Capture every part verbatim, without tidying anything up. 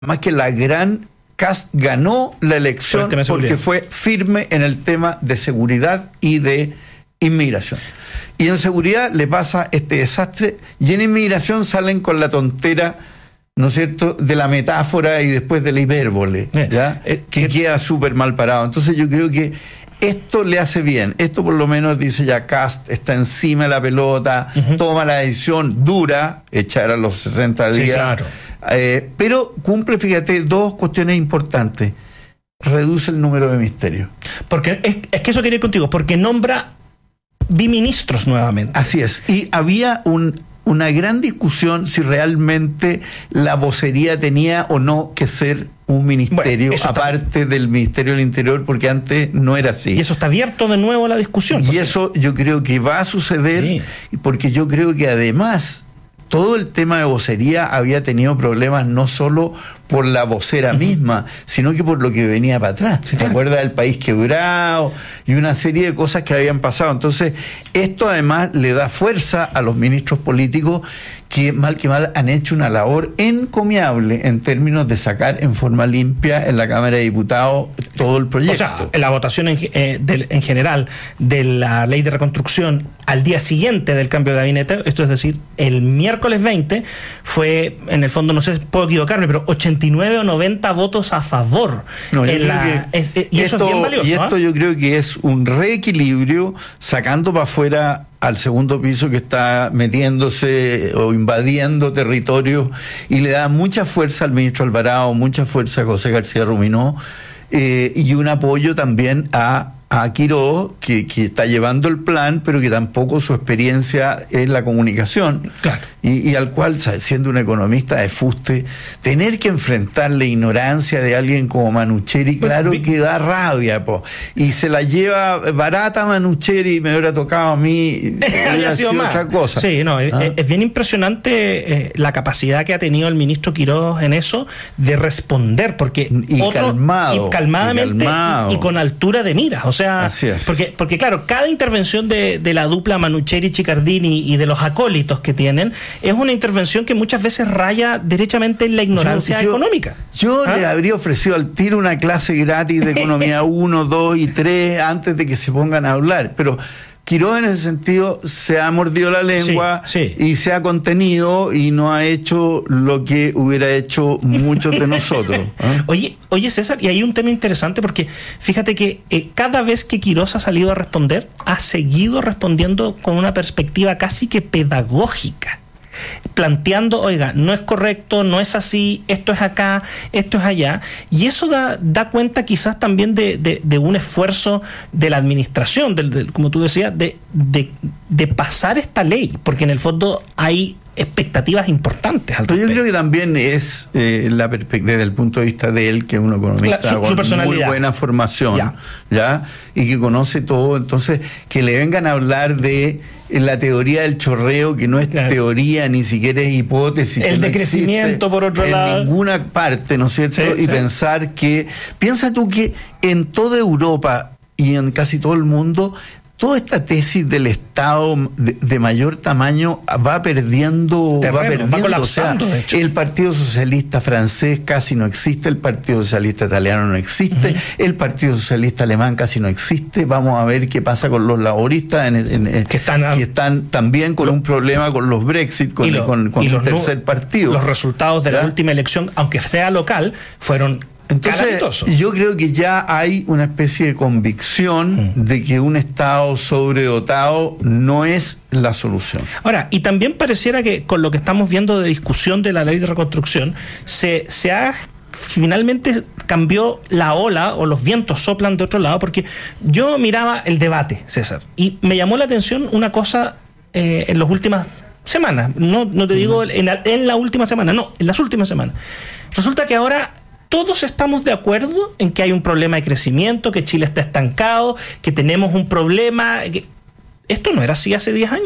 más que la gran Kast ganó la elección por porque fue firme en el tema de seguridad y de inmigración. Y en seguridad le pasa este desastre, y en inmigración salen con la tontera, ¿no es cierto?, de la metáfora y después de la hipérbole, ¿ya? Eh, que eh, queda súper mal parado. Entonces yo creo que esto le hace bien. Esto por lo menos dice ya Kast, está encima de la pelota, uh-huh. toma la decisión dura, echar a los sesenta días. Sí, claro. Eh, pero cumple, fíjate, dos cuestiones importantes. Reduce el número de ministerios. Porque es, es que eso quería ir contigo, porque nombra biministros nuevamente. Así es. Y había un, una gran discusión si realmente la vocería tenía o no que ser un ministerio, bueno, aparte está... del Ministerio del Interior, porque antes no era así. Y eso está abierto de nuevo a la discusión. Y porque... eso yo creo que va a suceder, sí. porque yo creo que además todo el tema de vocería había tenido problemas no solo por la vocera uh-huh. misma, sino que por lo que venía para atrás. Sí, ¿te acuerdas del país quebrado? Y una serie de cosas que habían pasado. Entonces, esto además le da fuerza a los ministros políticos que mal que mal han hecho una labor encomiable en términos de sacar en forma limpia en la Cámara de Diputados todo el proyecto. O sea, la votación en, eh, del, en general de la ley de reconstrucción al día siguiente del cambio de gabinete, esto es decir, el miércoles veinte, fue, en el fondo, no sé, puedo equivocarme, pero ochenta y nueve o noventa votos a favor. No, en la, es, es, y esto, eso es bien valioso. Y esto ¿eh? yo creo que es un reequilibrio, sacando para afuera al segundo piso que está metiéndose o invadiendo territorio, y le da mucha fuerza al ministro Alvarado, mucha fuerza a José García Ruminó, eh, y un apoyo también a a Quirós, que, que está llevando el plan, pero que tampoco su experiencia es la comunicación. Claro. Y, y al cual, siendo un economista de fuste, tener que enfrentar la ignorancia de alguien como Manucheri, claro bueno, que da rabia, po. Y se la lleva barata Manucheri, me hubiera tocado a mí, hubiera sido más. Otra cosa. Sí, no, ¿Ah? es, es bien impresionante eh, la capacidad que ha tenido el ministro Quirós en eso, de responder, porque y otro, calmado, y calmadamente y, calmado. Y, y con altura de miras, o sea, Así es. porque, porque claro, cada intervención de, de la dupla Manucheri-Chicardini y de los acólitos que tienen, es una intervención que muchas veces raya derechamente en la ignorancia yo, yo, económica. Yo ¿Ah? le habría ofrecido al tiro una clase gratis de economía uno, dos y tres antes de que se pongan a hablar, pero Quirós en ese sentido se ha mordido la lengua, sí, sí. y se ha contenido y no ha hecho lo que hubiera hecho muchos de nosotros. ¿eh? Oye, oye César, y hay un tema interesante porque fíjate que eh, cada vez que Quirós ha salido a responder, ha seguido respondiendo con una perspectiva casi que pedagógica, planteando, oiga, no es correcto, no es así, esto es acá, esto es allá, y eso da, da cuenta quizás también de, de, de un esfuerzo de la administración, de, de, como tú decías, de, de, de pasar esta ley, porque en el fondo hay expectativas importantes al respecto. Yo creo que también es eh, la perspectiva desde el punto de vista de él, que es un economista la, su, con su muy buena formación, ya. ya, y que conoce todo. Entonces, que le vengan a hablar de la teoría del chorreo, que no es claro. teoría, ni siquiera es hipótesis, el no decrecimiento por otro en lado, en ninguna parte, ¿no es cierto? Sí, y sí. pensar que, piensa tú que en toda Europa y en casi todo el mundo, toda esta tesis del Estado de, de mayor tamaño va perdiendo, Terreno, va perdiendo, va colapsando, o sea, de hecho. El Partido Socialista francés casi no existe, el Partido Socialista italiano no existe, uh-huh. el Partido Socialista alemán casi no existe. Vamos a ver qué pasa con los laboristas en, en, en, que, están a, que están también con lo, un problema con los Brexit, con, lo, con, con el los, tercer partido. Los resultados de ¿verdad? La última elección, aunque sea local, fueron Entonces, yo creo que ya hay una especie de convicción mm. de que un Estado sobredotado no es la solución. Ahora, y también pareciera que con lo que estamos viendo de discusión de la ley de reconstrucción, se, se ha finalmente cambió la ola o los vientos soplan de otro lado, porque yo miraba el debate, César, y me llamó la atención una cosa eh, en las últimas semanas, no, no te digo en la, en la última semana, no, en las últimas semanas. Resulta que ahora todos estamos de acuerdo en que hay un problema de crecimiento, que Chile está estancado, que tenemos un problema. Que... Esto no era así hace diez años.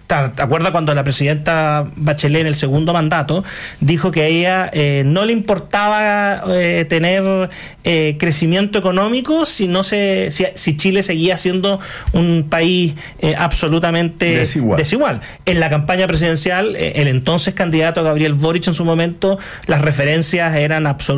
¿te acuerdas cuando la presidenta Bachelet en el segundo mandato dijo que a ella eh, no le importaba eh, tener eh, crecimiento económico si no se si, si Chile seguía siendo un país eh, absolutamente desigual. desigual? En la campaña presidencial, eh, el entonces candidato Gabriel Boric en su momento, las referencias eran absolutamente